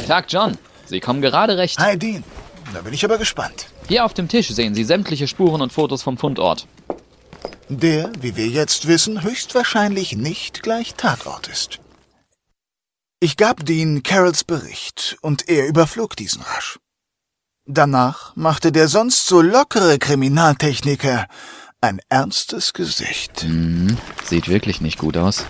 Guten Tag, John. Sie kommen gerade recht. Hi, Dean. Da bin ich aber gespannt. Hier auf dem Tisch sehen Sie sämtliche Spuren und Fotos vom Fundort. Der, wie wir jetzt wissen, höchstwahrscheinlich nicht gleich Tatort ist. Ich gab Dean Carrolls Bericht und er überflog diesen rasch. Danach machte der sonst so lockere Kriminaltechniker ein ernstes Gesicht. Sieht wirklich nicht gut aus.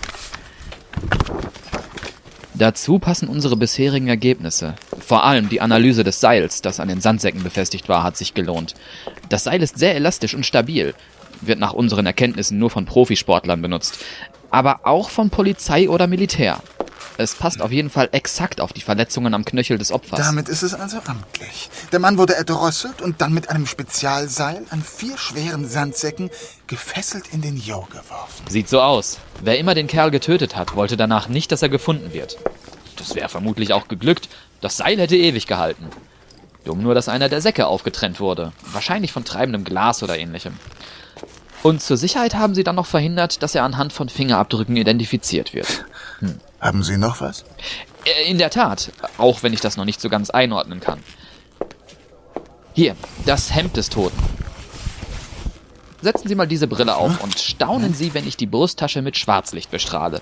Dazu passen unsere bisherigen Ergebnisse. Vor allem die Analyse des Seils, das an den Sandsäcken befestigt war, hat sich gelohnt. Das Seil ist sehr elastisch und stabil. Wird nach unseren Erkenntnissen nur von Profisportlern benutzt. Aber auch von Polizei oder Militär. Es passt auf jeden Fall exakt auf die Verletzungen am Knöchel des Opfers. Damit ist es also amtlich. Der Mann wurde erdrosselt und dann mit einem Spezialseil an 4 schweren Sandsäcken gefesselt in den Jo geworfen. Sieht so aus. Wer immer den Kerl getötet hat, wollte danach nicht, dass er gefunden wird. Das wäre vermutlich auch geglückt. Das Seil hätte ewig gehalten. Dumm nur, dass einer der Säcke aufgetrennt wurde. Wahrscheinlich von treibendem Glas oder ähnlichem. Und zur Sicherheit haben sie dann noch verhindert, dass er anhand von Fingerabdrücken identifiziert wird. Haben Sie noch was? In der Tat, auch wenn ich das noch nicht so ganz einordnen kann. Hier, das Hemd des Toten. Setzen Sie mal diese Brille auf und staunen Sie, wenn ich die Brusttasche mit Schwarzlicht bestrahle.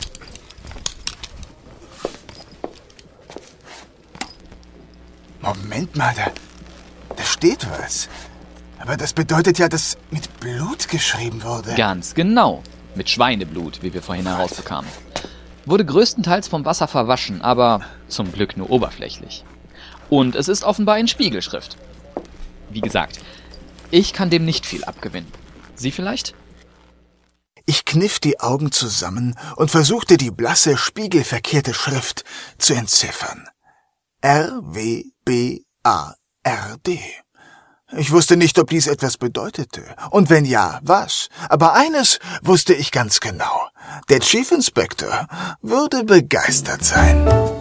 Moment mal, da steht was. Aber das bedeutet ja, dass mit Blut geschrieben wurde. Ganz genau. Mit Schweineblut, wie wir vorhin herausbekamen. Wurde größtenteils vom Wasser verwaschen, aber zum Glück nur oberflächlich. Und es ist offenbar in Spiegelschrift. Wie gesagt, ich kann dem nicht viel abgewinnen. Sie vielleicht? Ich kniff die Augen zusammen und versuchte die blasse, spiegelverkehrte Schrift zu entziffern. R-W-B-A-R-D. Ich wusste nicht, ob dies etwas bedeutete. Und wenn ja, was? Aber eines wusste ich ganz genau. Der Chief Inspector würde begeistert sein.